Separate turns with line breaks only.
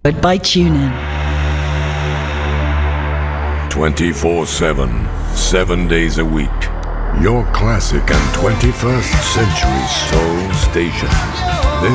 by TuneIn.
24/7, 7 days a week. Your classic and 21st century soul station.